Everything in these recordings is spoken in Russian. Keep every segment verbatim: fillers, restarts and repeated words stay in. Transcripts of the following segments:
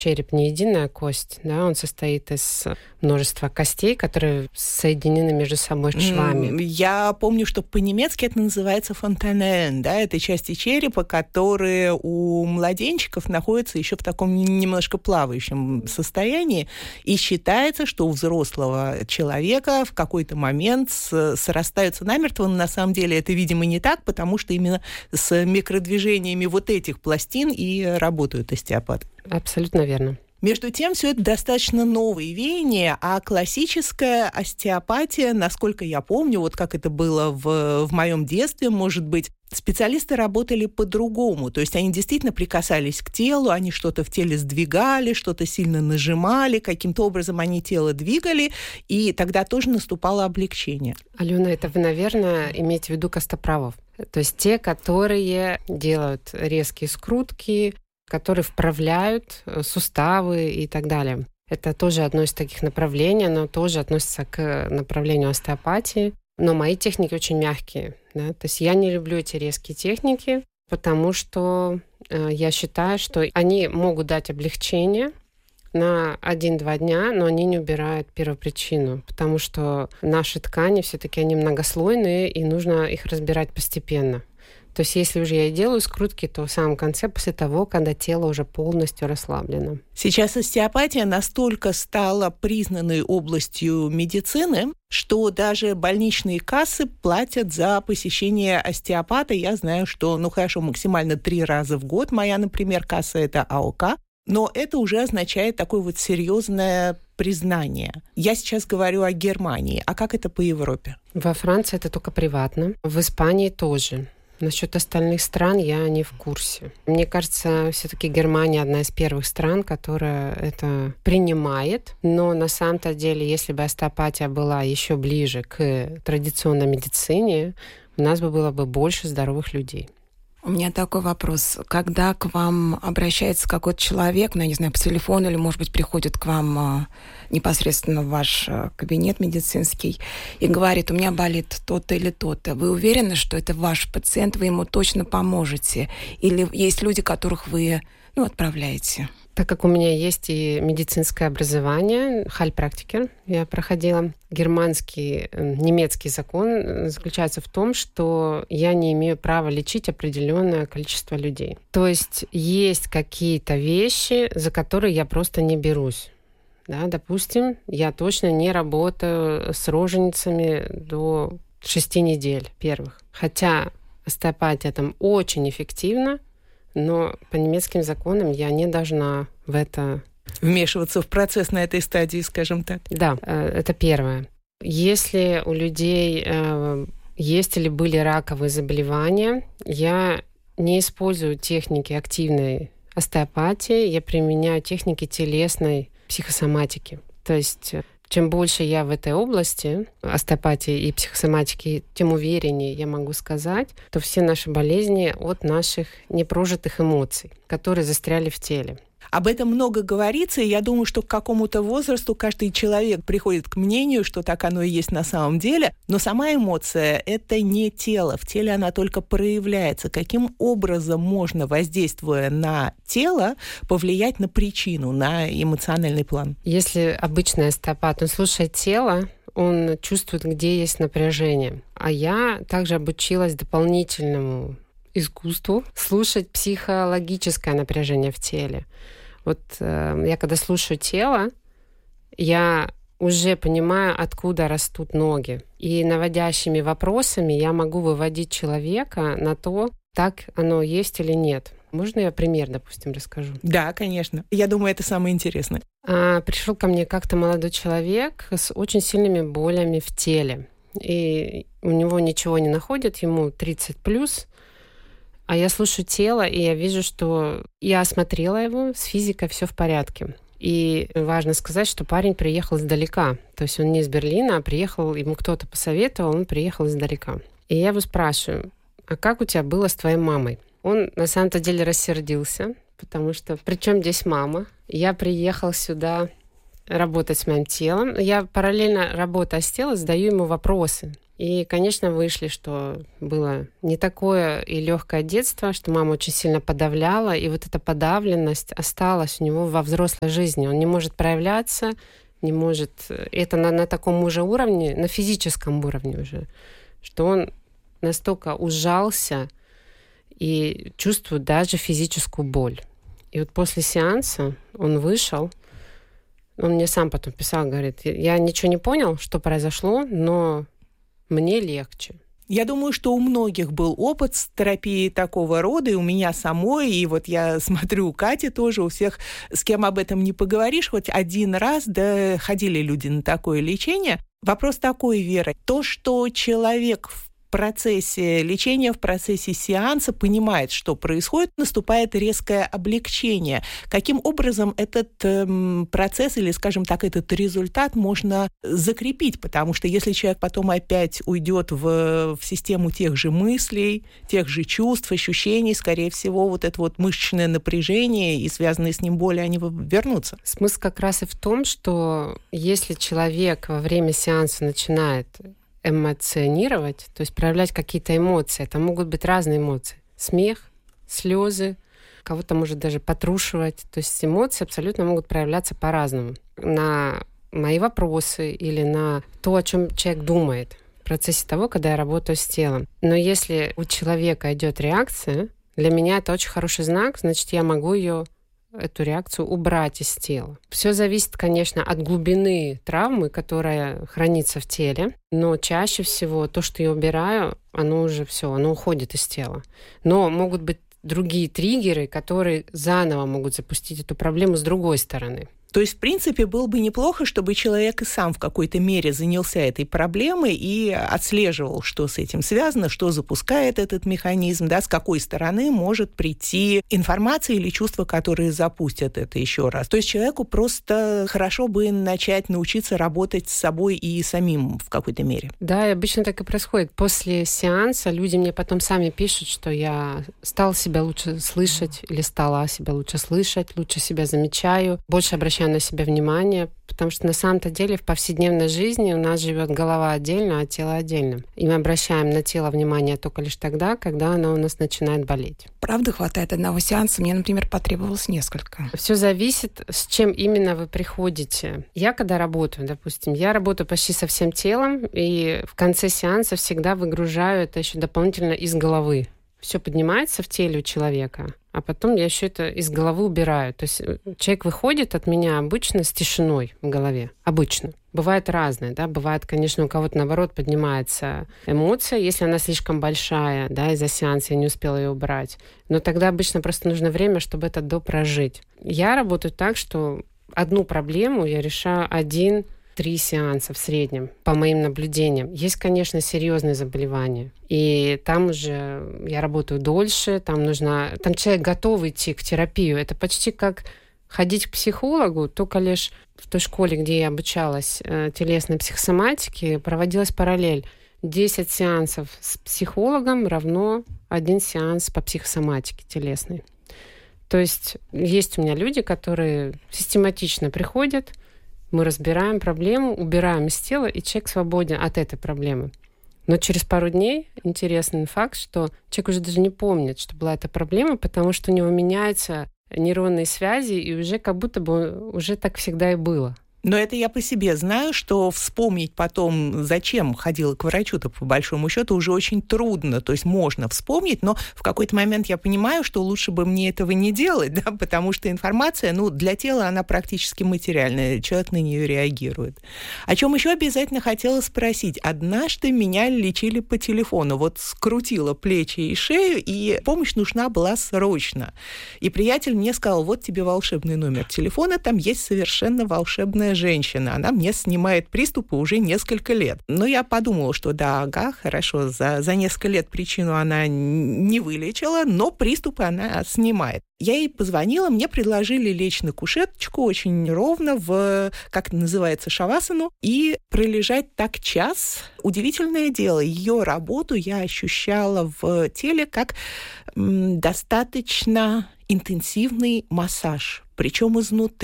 Череп не единая кость, да, он состоит из множества костей, которые соединены между собой швами. Я помню, что по-немецки это называется фонтанель, да, это части черепа, которые у младенчиков находятся еще в таком немножко плавающем состоянии, и считается, что у взрослого человека в какой-то момент срастаются намертво, но на самом деле это, видимо, не так, потому что именно с микродвижениями вот этих пластин и работают остеопаты. Абсолютно верно. Между тем, все это достаточно новые веяния, а классическая остеопатия, насколько я помню, вот как это было в, в моем детстве, может быть, специалисты работали по-другому. То есть они действительно прикасались к телу, они что-то в теле сдвигали, что-то сильно нажимали, каким-то образом они тело двигали, и тогда тоже наступало облегчение. Алена, это вы, наверное, имеете в виду костоправов. То есть те, которые делают резкие скрутки, которые вправляют суставы и так далее. Это тоже одно из таких направлений, оно тоже относится к направлению остеопатии. Но мои техники очень мягкие. Да? То есть я не люблю эти резкие техники, потому что э, я считаю, что они могут дать облегчение на один-два дня, но они не убирают первопричину, потому что наши ткани все-таки они многослойные, и нужно их разбирать постепенно. То есть если уже я и делаю скрутки, то в самом конце, после того, когда тело уже полностью расслаблено. Сейчас остеопатия настолько стала признанной областью медицины, что даже больничные кассы платят за посещение остеопата. Я знаю, что, ну хорошо, максимально три раза в год. Моя, например, касса – это АОК. Но это уже означает такое вот серьезное признание. Я сейчас говорю о Германии. А как это по Европе? Во Франции это только приватно. В Испании тоже. Насчет остальных стран я не в курсе. Мне кажется, все-таки Германия одна из первых стран, которая это принимает. Но на самом-то деле, если бы остеопатия была еще ближе к традиционной медицине, у нас бы было бы больше здоровых людей. У меня такой вопрос. Когда к вам обращается какой-то человек, ну, я не знаю, по телефону или, может быть, приходит к вам а, непосредственно в ваш а, кабинет медицинский и говорит, у меня болит то-то или то-то, вы уверены, что это ваш пациент, вы ему точно поможете? Или есть люди, которых вы, ну, отправляете? Так как у меня есть и медицинское образование, хайлпрактикер, я проходила, германский, немецкий закон заключается в том, что я не имею права лечить определенное количество людей. То есть есть какие-то вещи, за которые я просто не берусь. Да, допустим, я точно не работаю с роженицами до шести недель первых. Хотя остеопатия там очень эффективна, но по немецким законам я не должна в это... Вмешиваться в процесс на этой стадии, скажем так. Да, это первое. Если у людей есть или были раковые заболевания, я не использую техники активной остеопатии, я применяю техники телесной психосоматики. То есть чем больше я в этой области остеопатии и психосоматики, тем увереннее я могу сказать, что все наши болезни от наших непрожитых эмоций, которые застряли в теле. Об этом много говорится, и я думаю, что к какому-то возрасту каждый человек приходит к мнению, что так оно и есть на самом деле. Но сама эмоция – это не тело. В теле она только проявляется. Каким образом можно, воздействуя на тело, повлиять на причину, на эмоциональный план? Если обычный остеопат, он слушает тело, он чувствует, где есть напряжение. А я также обучилась дополнительному искусству слушать психологическое напряжение в теле. Вот э, я когда слушаю тело, я уже понимаю, откуда растут ноги. И наводящими вопросами я могу выводить человека на то, так оно есть или нет. Можно я пример, допустим, расскажу? Да, конечно. Я думаю, это самое интересное. А, пришел ко мне как-то молодой человек с очень сильными болями в теле. И у него ничего не находят, ему тридцать плюс. А я слушаю тело, и я вижу, что я осмотрела его, с физикой все в порядке. И важно сказать, что парень приехал издалека. То есть он не из Берлина, а приехал, ему кто-то посоветовал, он приехал издалека. И я его спрашиваю, а как у тебя было с твоей мамой? Он на самом-то деле рассердился, потому что при чем здесь мама? Я приехал сюда работать с моим телом. Я параллельно, работая с телом, задаю ему вопросы. И, конечно, вышли, что было не такое и легкое детство, что мама очень сильно подавляла, и вот эта подавленность осталась у него во взрослой жизни. Он не может проявляться, не может... Это на, на таком уже уровне, на физическом уровне уже, что он настолько ужался и чувствует даже физическую боль. И вот после сеанса он вышел, он мне сам потом писал, говорит, я ничего не понял, что произошло, но мне легче. Я думаю, что у многих был опыт с терапией такого рода, и у меня самой, и вот я смотрю, у Кати тоже, у всех, с кем об этом не поговоришь, хоть один раз, да, ходили люди на такое лечение. Вопрос такой, Вера, то, что человек в процессе лечения, в процессе сеанса понимает, что происходит, наступает резкое облегчение. Каким образом этот эм, процесс или, скажем так, этот результат можно закрепить? Потому что если человек потом опять уйдет в, в систему тех же мыслей, тех же чувств, ощущений, скорее всего, вот это вот мышечное напряжение и связанные с ним боли, они вернутся. Смысл как раз и в том, что если человек во время сеанса начинает эмоционировать, то есть проявлять какие-то эмоции. Это могут быть разные эмоции. Смех, слезы, кого-то может даже потрушивать. То есть эмоции абсолютно могут проявляться по-разному. На мои вопросы или на то, о чем человек думает в процессе того, когда я работаю с телом. Но если у человека идет реакция, для меня это очень хороший знак, значит, я могу ее эту реакцию убрать из тела. Все зависит, конечно, от глубины травмы, которая хранится в теле, но чаще всего то, что я убираю, оно уже все, оно уходит из тела. Но могут быть другие триггеры, которые заново могут запустить эту проблему с другой стороны. То есть, в принципе, было бы неплохо, чтобы человек и сам в какой-то мере занялся этой проблемой и отслеживал, что с этим связано, что запускает этот механизм, да, с какой стороны может прийти информация или чувства, которые запустят это еще раз. То есть человеку просто хорошо бы начать научиться работать с собой и самим в какой-то мере. Да, и обычно так и происходит. После сеанса люди мне потом сами пишут, что я стал себя лучше слышать или стала себя лучше слышать, лучше себя замечаю, больше обращаю на себя внимание, потому что на самом-то деле в повседневной жизни у нас живет голова отдельно, а тело отдельно. И мы обращаем на тело внимание только лишь тогда, когда оно у нас начинает болеть. Правда, хватает одного сеанса? Мне, например, потребовалось несколько. Все зависит, с чем именно вы приходите. Я когда работаю, допустим, я работаю почти со всем телом, и в конце сеанса всегда выгружаю это еще дополнительно из головы. Все поднимается в теле у человека, а потом я еще это из головы убираю. То есть человек выходит от меня обычно с тишиной в голове. Обычно. Бывает разное, да. Бывает, конечно, у кого-то, наоборот, поднимается эмоция, если она слишком большая, да, из-за сеанса я не успела ее убрать. Но тогда обычно просто нужно время, чтобы это допрожить. Я работаю так, что одну проблему я решаю один Три сеанса в среднем, по моим наблюдениям. Есть, конечно, серьезные заболевания. И там уже я работаю дольше, там нужно... Там человек готов идти к терапии. Это почти как ходить к психологу, только лишь в той школе, где я обучалась телесной психосоматике, проводилась параллель. десять сеансов с психологом равно один сеанс по психосоматике телесной. То есть есть у меня люди, которые систематично приходят, мы разбираем проблему, убираем из тела, и человек свободен от этой проблемы. Но через пару дней интересный факт, что человек уже даже не помнит, что была эта проблема, потому что у него меняются нейронные связи, и уже как будто бы уже так всегда и было. Но это я по себе знаю, что вспомнить потом, зачем ходила к врачу-то, по большому счету, уже очень трудно. То есть можно вспомнить, но в какой-то момент я понимаю, что лучше бы мне этого не делать, да, потому что информация, ну, для тела она практически материальная, человек на нее реагирует. О чем еще обязательно хотела спросить. Однажды меня лечили по телефону, вот скрутила плечи и шею, и помощь нужна была срочно. И приятель мне сказал, вот тебе волшебный номер телефона, там есть совершенно волшебная женщина, она мне снимает приступы уже несколько лет. Но я подумала, что да, ага, хорошо, за, за несколько лет причину она не вылечила, но приступы она снимает. Я ей позвонила, мне предложили лечь на кушеточку очень ровно в, как это называется, шавасану, и пролежать так час. Удивительное дело, ее работу я ощущала в теле как м, достаточно интенсивный массаж, причем изнутри.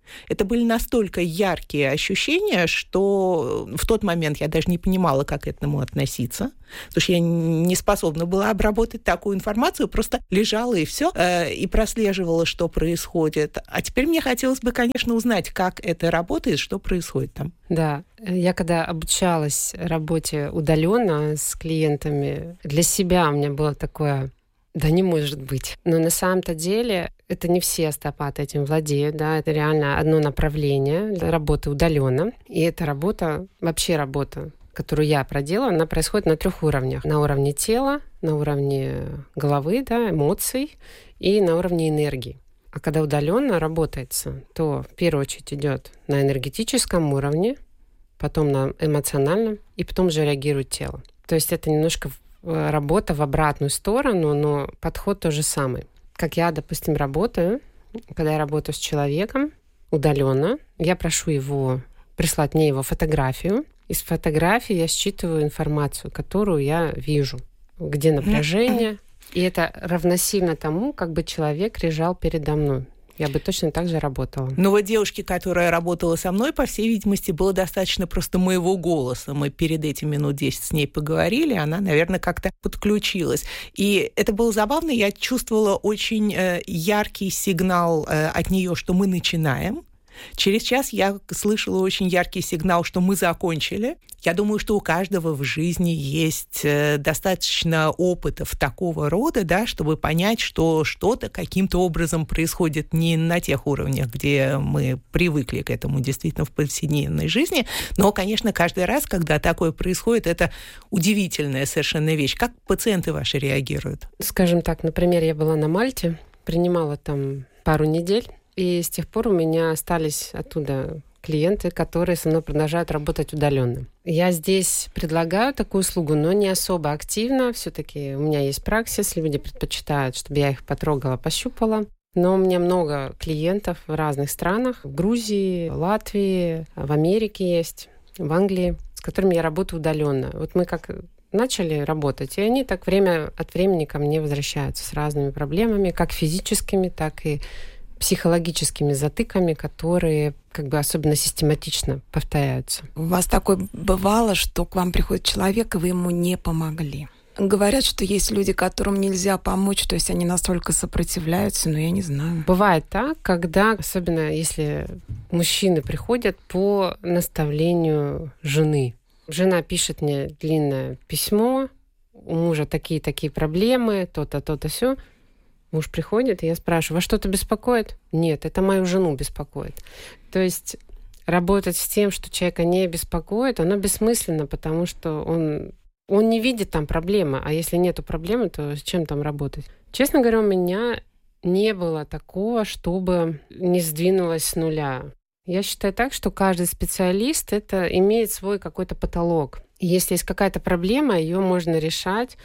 Это были настолько яркие ощущения, что в тот момент я даже не понимала, как к этому относиться, потому что я не способна была обработать такую информацию, просто лежала и все, и прослеживала, что происходит. А теперь мне хотелось бы, конечно, узнать, как это работает, что происходит там. Да, я когда обучалась работе удаленно с клиентами, для себя у меня было такое... Да не может быть. Но на самом-то деле это не все остеопаты этим владеют, да, это реально одно направление работы удаленно. И эта работа, вообще работа, которую я проделала, она происходит на трех уровнях. На уровне тела, на уровне головы, да, эмоций и на уровне энергии. А когда удаленно работается, то в первую очередь идет на энергетическом уровне, потом на эмоциональном, и потом уже реагирует тело. То есть это немножко работа в обратную сторону, но подход тот же самый. Как я, допустим, работаю, когда я работаю с человеком удаленно, я прошу его прислать мне его фотографию. Из фотографии я считываю информацию, которую я вижу, где напряжение. И это равносильно тому, как бы человек лежал передо мной. Я бы точно так же работала. Но вот девушке, которая работала со мной, по всей видимости, было достаточно просто моего голоса. Мы перед этим минут десять с ней поговорили, она, наверное, как-то подключилась. И это было забавно, я чувствовала очень э, яркий сигнал э, от нее, что мы начинаем. Через час я слышала очень яркий сигнал, что мы закончили. Я думаю, что у каждого в жизни есть достаточно опытов такого рода, да, чтобы понять, что что-то каким-то образом происходит не на тех уровнях, где мы привыкли к этому действительно в повседневной жизни. Но, конечно, каждый раз, когда такое происходит, это удивительная совершенно вещь. Как пациенты ваши реагируют? Скажем так, например, я была на Мальте, принимала там пару недель, и с тех пор у меня остались оттуда клиенты, которые со мной продолжают работать удаленно. Я здесь предлагаю такую услугу, но не особо активно. Все-таки у меня есть праксис, люди предпочитают, чтобы я их потрогала, пощупала. Но у меня много клиентов в разных странах. В Грузии, Латвии, в Америке есть, в Англии, с которыми я работаю удаленно. Вот мы как начали работать, и они так время от времени ко мне возвращаются с разными проблемами, как физическими, так и психологическими затыками, которые как бы особенно систематично повторяются. У вас такое бывало, что к вам приходит человек, и вы ему не помогли? Говорят, что есть люди, которым нельзя помочь, то есть они настолько сопротивляются, но я не знаю. Бывает так, когда, особенно если мужчины приходят по наставлению жены. Жена пишет мне длинное письмо, у мужа такие-такие проблемы, то-то, то-то, сё. Муж приходит, и я спрашиваю, вас что-то беспокоит? Нет, это мою жену беспокоит. То есть работать с тем, что человека не беспокоит, оно бессмысленно, потому что он, он не видит там проблемы. А если нету проблемы, то с чем там работать? Честно говоря, у меня не было такого, чтобы не сдвинулось с нуля. Я считаю так, что каждый специалист это имеет свой какой-то потолок. И если есть какая-то проблема, ее можно решать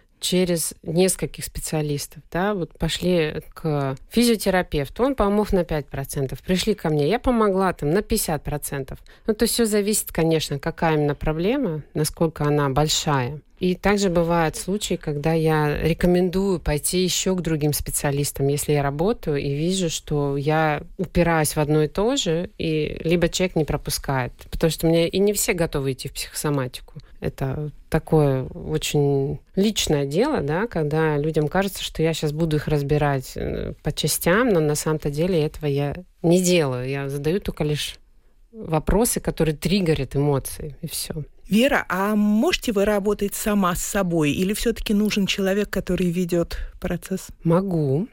через нескольких специалистов. Да? Вот пошли к физиотерапевту, он помог на пять процентов. Пришли ко мне, я помогла там на пятьдесят процентов. Ну, то есть все зависит, конечно, какая именно проблема, насколько она большая. И также бывают случаи, когда я рекомендую пойти еще к другим специалистам, если я работаю и вижу, что я упираюсь в одно и то же, и либо человек не пропускает. Потому что у меня и не все готовы идти в психосоматику. Это такое очень личное дело, да, когда людям кажется, что я сейчас буду их разбирать по частям, но на самом-то деле этого я не делаю. Я задаю только лишь вопросы, которые триггерят эмоции, и все. Вера, а можете вы работать сама с собой, или все-таки нужен человек, который ведет процесс? Могу.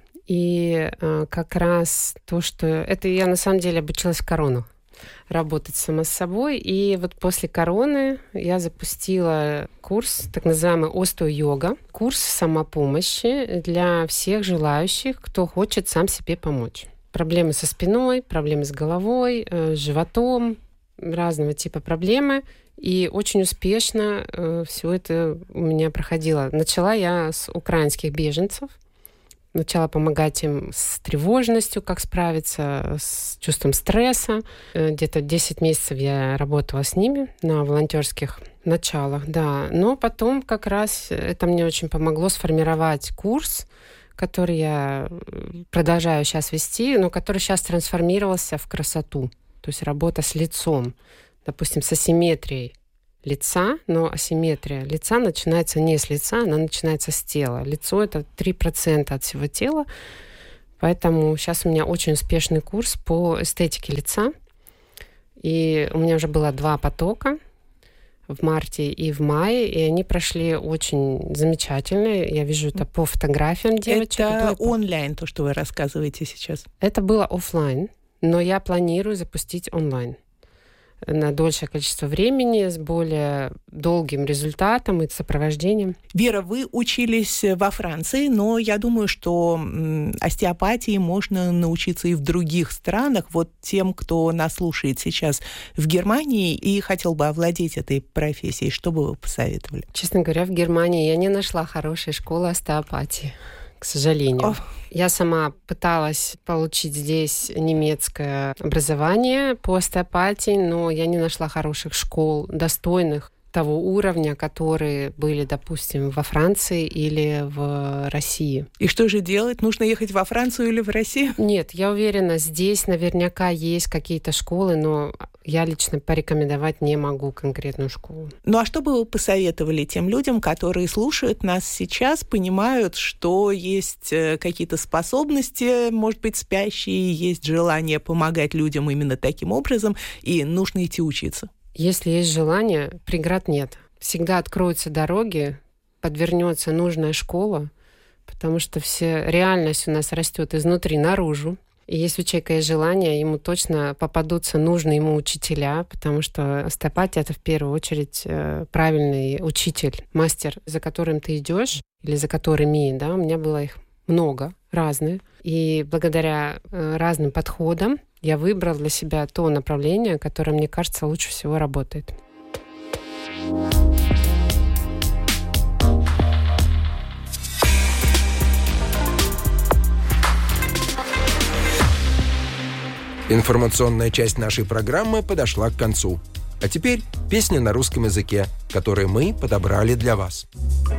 И э, как раз то, что... Это я на самом деле обучилась в корону работать сама с собой. И вот после короны я запустила курс, так называемый остео-йога, курс самопомощи для всех желающих, кто хочет сам себе помочь. Проблемы со спиной, проблемы с головой, э, с животом, разного типа проблемы. И очень успешно э, все это у меня проходило. Начала я с украинских беженцев. Начала помогать им с тревожностью, как справиться с чувством стресса. Э, где-то десять месяцев я работала с ними на волонтерских началах. Да. Но потом как раз это мне очень помогло сформировать курс, который я продолжаю сейчас вести, но который сейчас трансформировался в красоту. То есть работа с лицом, допустим, с асимметрией лица, но асимметрия лица начинается не с лица, она начинается с тела. Лицо — это три процента от всего тела, поэтому сейчас у меня очень успешный курс по эстетике лица. И у меня уже было два потока в марте и в мае, и они прошли очень замечательно. Я вижу это по фотографиям девочек. Это онлайн, то, что вы рассказываете сейчас? Это было офлайн, но я планирую запустить онлайн на дольшее количество времени, с более долгим результатом и сопровождением. Вера, вы учились во Франции, но я думаю, что остеопатии можно научиться и в других странах. Вот тем, кто нас слушает сейчас в Германии и хотел бы овладеть этой профессией, что бы вы посоветовали? Честно говоря, в Германии я не нашла хорошей школы остеопатии, к сожалению. Oh. Я сама пыталась получить здесь немецкое образование по остеопатии, но я не нашла хороших школ, достойных того уровня, которые были, допустим, во Франции или в России. И что же делать? Нужно ехать во Францию или в Россию? Нет, я уверена, здесь наверняка есть какие-то школы, но я лично порекомендовать не могу конкретную школу. Ну а что бы вы посоветовали тем людям, которые слушают нас сейчас, понимают, что есть какие-то способности, может быть, спящие, есть желание помогать людям именно таким образом, и нужно идти учиться? Если есть желание, преград нет. Всегда откроются дороги, подвернется нужная школа, потому что вся реальность у нас растет изнутри наружу. И если у человека есть желание, ему точно попадутся нужные ему учителя, потому что остеопатия — это в первую очередь правильный учитель, мастер, за которым ты идешь или за которыми, да, у меня было их много, разные. И благодаря разным подходам я выбрала для себя то направление, которое, мне кажется, лучше всего работает. Информационная часть нашей программы подошла к концу. А теперь песня на русском языке, которую мы подобрали для вас.